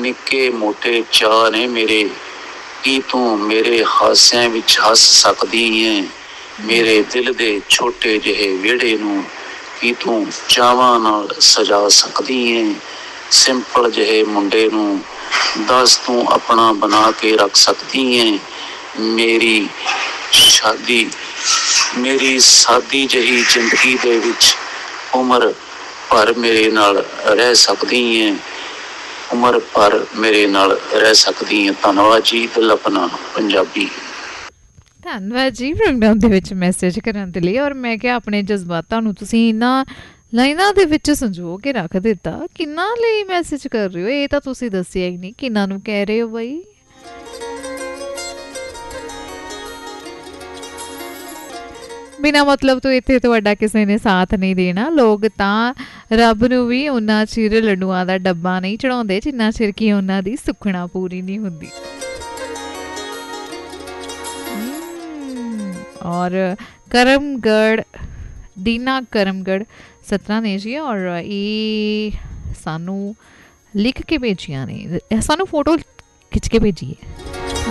निक्के मोटे चाह ने मेरे, की तू मेरे हासियां विच हस सकदी है। मेरे दिल दे छोटे जिहे विहड़े नूं की तू चावां नाल सजा सकदी है। सिंपल जिहे मुंडे नूं दस तू अपना बना के रख सकदी है। मेरी सादी जही जिंदगी दे विच उम्र भर मेरे नाल रह सकदी है। उम्र भर मेरे नाल रह सकदी है। धन्नवाद जी। दिल अपना पंजाबी। ਧੰਨਵਾਦ ਜੀ ਪ੍ਰੋਗਰਾਮ ਦੇ ਵਿੱਚ ਮੈਸੇਜ ਕਰਨ ਦੇ ਲਈ। ਔਰ ਮੈਂ ਕਿਹਾ ਆਪਣੇ ਜਜ਼ਬਾਤਾਂ ਨੂੰ ਤੁਸੀਂ ਇਹਨਾਂ ਲਾਈਨਾਂ ਦੇ ਵਿੱਚ ਸੰਜੋ ਕੇ ਰੱਖ ਦਿੱਤਾ। ਕਿੰਨਾ ਲਈ ਮੈਸੇਜ ਕਰ ਰਹੇ ਹੋ ਇਹ ਤਾਂ ਤੁਸੀਂ ਦੱਸਿਆ ਹੀ ਨਹੀਂ, ਕਿੰਨਾ ਨੂੰ ਕਹਿ ਰਹੇ ਹੋ ਬਾਈ। ਬਿਨਾਂ ਮਤਲਬ ਤੋਂ ਇੱਥੇ ਤੁਹਾਡਾ ਕਿਸੇ ਨੇ ਸਾਥ ਨਹੀਂ ਦੇਣਾ। ਲੋਕ ਤਾਂ ਰੱਬ ਨੂੰ ਵੀ ਉਹਨਾਂ ਚਿਰ ਲੱਡੂਆਂ ਦਾ ਡੱਬਾ ਨਹੀਂ ਚੜਾਉਂਦੇ ਜਿੰਨਾ ਚਿਰ ਕਿ ਉਹਨਾਂ ਦੀ ਸੁੱਖਣਾ ਪੂਰੀ ਨਹੀਂ ਹੁੰਦੀ। और करमगढ़ दीना करमगढ़ सतना ने जी, और ये सानू लिख के भेजिया ने, सानू फोटो खिंच के भेजी है।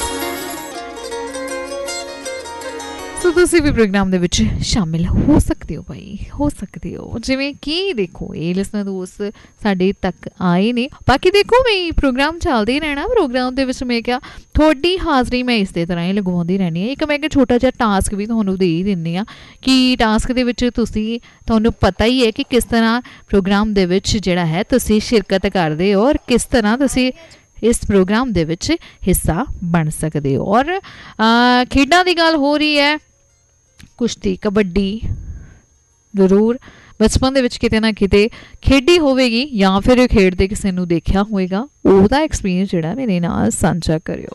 सो तुसी भी प्रोग्राम दे विच शामिल हो सकते हो भाई, हो सकते हो। जिवें कि देखो ये लिसनर दोस्त साडे तक आए ने, बाकी देखो मैं प्रोग्राम चलते ही रहना। प्रोग्राम दे विच मैं क्या थोड़ी हाज़री मैं इस तरह ही लगवाउंदी रहनी है। एक मैं छोटा जिहा टास्क भी तुहानूं दे ही दिंदी आ कि टास्क दे विच तुहानूं पता ही है कि किस तरह प्रोग्राम दे विच जिहड़ा है तुसीं शिरकत करदे हो और किस तरह तुसीं इस प्रोग्राम दे विच हिस्सा बन सकते हो। और खेडां दी गल हो रही है, कुश्ती कबड्डी जरूर बचपन दे विच किते ना किते खेडी होवेगी या फिर खेडदे किसी नूं देखिया होएगा। ओहदा एक्सपीरियंस जिहड़ा मेरे नाल सांझा करियो।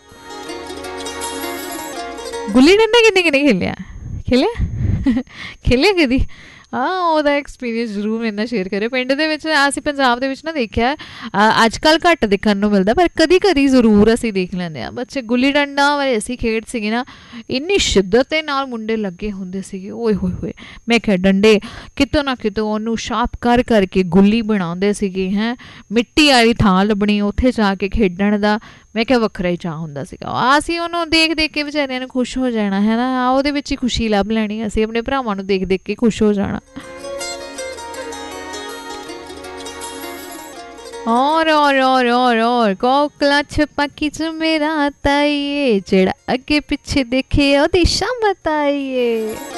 गुल्ली डंडा किन्ने खेलिया कदी? हाँ, ਉਹਦਾ ਐਕਸਪੀਰੀਅੰਸ ਜ਼ਰੂਰ ਮੇਰੇ ਨਾਲ ਸ਼ੇਅਰ ਕਰਿਓ। ਪਿੰਡ ਦੇ ਵਿੱਚ ਅਸੀਂ ਪੰਜਾਬ ਦੇ ਵਿੱਚ ਨਾ ਦੇਖਿਆ, ਅੱਜ ਕੱਲ੍ਹ ਘੱਟ ਦੇਖਣ ਨੂੰ ਮਿਲਦਾ, ਪਰ ਕਦੀ ਕਦੀ ਜ਼ਰੂਰ ਅਸੀਂ ਦੇਖ ਲੈਂਦੇ ਹਾਂ। ਬੱਚੇ ਗੁੱਲੀ ਡੰਡਾ ਵਾਲੇ ਅਸੀਂ ਖੇਡ ਸੀਗੇ ਨਾ, ਇੰਨੀ ਸ਼ਿੱਦਤ ਦੇ ਨਾਲ ਮੁੰਡੇ ਲੱਗੇ ਹੁੰਦੇ ਸੀਗੇ, ਓਏ ਹੋਏ ਹੋਏ। ਮੈਂ ਕਿਹਾ ਡੰਡੇ ਕਿਤੋਂ ਨਾ ਕਿਤੋਂ ਉਹਨੂੰ ਸ਼ਾਰਪ ਕਰ ਕਰਕੇ ਗੁੱਲੀ ਬਣਾਉਂਦੇ ਸੀਗੇ। ਮਿੱਟੀ ਵਾਲੀ ਥਾਂ ਲੱਭਣੀ, ਉੱਥੇ ਜਾ ਕੇ ਖੇਡਣ ਦਾ ਮੈਂ ਕਿਹਾ ਵੱਖਰਾ ਹੀ ਚਾਅ ਹੁੰਦਾ ਸੀਗਾ। ਅਸੀਂ ਉਹਨੂੰ ਦੇਖ ਦੇਖ ਕੇ ਵਿਚਾਰਿਆਂ ਨੂੰ ਖੁਸ਼ ਹੋ ਜਾਣਾ ਹੈ ਨਾ, ਉਹਦੇ ਵਿੱਚ ਹੀ ਖੁਸ਼ੀ ਲੱਭ ਲੈਣੀ। ਅਸੀਂ ਆਪਣੇ ਭਰਾਵਾਂ ਨੂੰ ਦੇਖ ਦੇਖ ਕੇ ਖੁਸ਼ ਹੋ ਜਾਣਾ। और कोकला छपाकी च मेरा ताइए, जेड़ा अगे पिछे देखे ओदी शाम बताइए।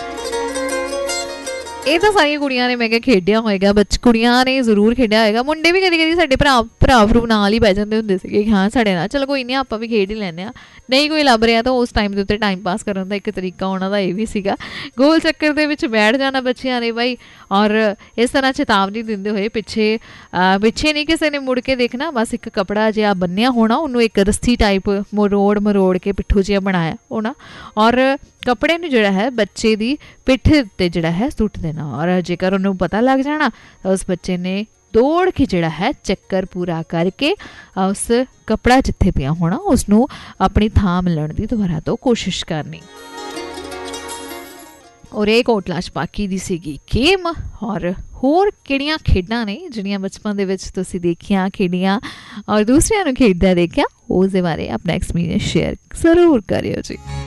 ਇਹ ਤਾਂ ਸਾਰੀਆਂ ਕੁੜੀਆਂ ਨੇ ਮੈਂ ਕਿਹਾ ਖੇਡਿਆ ਹੋਏਗਾ, ਕੁੜੀਆਂ ਨੇ ਜ਼ਰੂਰ ਖੇਡਿਆ ਹੋਏਗਾ। ਮੁੰਡੇ ਵੀ ਕਦੀ ਕਦੀ ਸਾਡੇ ਭਰਾ ਫਰੂ ਨਾਲ ਹੀ ਬਹਿ ਜਾਂਦੇ ਹੁੰਦੇ ਸੀਗੇ ਕਿ ਹਾਂ ਸਾਡੇ ਨਾਲ ਚਲੋ ਕੋਈ ਨਹੀਂ ਆਪਾਂ ਵੀ ਖੇਡ ਹੀ ਲੈਂਦੇ ਹਾਂ। ਨਹੀਂ ਕੋਈ ਲੱਭ ਰਿਹਾ ਤਾਂ ਉਸ ਟਾਈਮ ਦੇ ਉੱਤੇ ਟਾਈਮ ਪਾਸ ਕਰਨ ਦਾ ਇੱਕ ਤਰੀਕਾ ਉਹਨਾਂ ਦਾ ਇਹ ਵੀ ਸੀਗਾ, ਗੋਲ ਚੱਕਰ ਦੇ ਵਿੱਚ ਬੈਠ ਜਾਣਾ ਬੱਚਿਆਂ ਨੇ ਬਾਈ। ਔਰ ਇਸ ਤਰ੍ਹਾਂ ਚੇਤਾਵਨੀ ਦਿੰਦੇ ਹੋਏ ਪਿੱਛੇ ਨਹੀਂ ਕਿਸੇ ਨੇ ਮੁੜ ਕੇ ਦੇਖਣਾ, ਬਸ ਇੱਕ ਕੱਪੜਾ ਜਿਹਾ ਬੰਨਿਆ ਹੋਣਾ, ਉਹਨੂੰ ਇੱਕ ਰੱਸੀ ਟਾਈਪ ਮਰੋੜ ਕੇ ਪਿੱਠੂ ਜਿਹਾ ਬਣਾਇਆ ਹੋਣਾ, ਔਰ ਕੱਪੜੇ ਨੂੰ ਜਿਹੜਾ ਹੈ ਬੱਚੇ ਦੀ ਪਿੱਠ ਉੱਤੇ ਜਿਹੜਾ ਹੈ ਸੁੱਟ ਦੇਣਾ। ਔਰ ਜੇਕਰ ਉਹਨੂੰ ਪਤਾ ਲੱਗ ਜਾਣਾ ਤਾਂ ਉਸ ਬੱਚੇ ਨੇ ਦੌੜ ਕੇ ਜਿਹੜਾ ਹੈ ਚੱਕਰ ਪੂਰਾ ਕਰਕੇ ਉਸ ਕੱਪੜਾ ਜਿੱਥੇ ਪਿਆ ਹੋਣਾ ਉਸਨੂੰ ਆਪਣੀ ਥਾਂ ਮਿਲਣ ਦੀ ਦੁਬਾਰਾ ਤੋਂ ਕੋਸ਼ਿਸ਼ ਕਰਨੀ। ਔਰ ਇਹ ਕੋਟਲਾ ਛਪਾਕੀ ਦੀ ਸੀਗੀ ਗੇਮ। ਔਰ ਹੋਰ ਕਿਹੜੀਆਂ ਖੇਡਾਂ ਨੇ ਜਿਹੜੀਆਂ ਬਚਪਨ ਦੇ ਵਿੱਚ ਤੁਸੀਂ ਦੇਖੀਆਂ, ਖੇਡੀਆਂ ਔਰ ਦੂਸਰਿਆਂ ਨੂੰ ਖੇਡਦਾ ਦੇਖਿਆ, ਉਸ ਦੇ ਬਾਰੇ ਆਪਣਾ ਐਕਸਪੀਰੀਅੰਸ ਸ਼ੇਅਰ ਜ਼ਰੂਰ ਕਰਿਓ ਜੀ।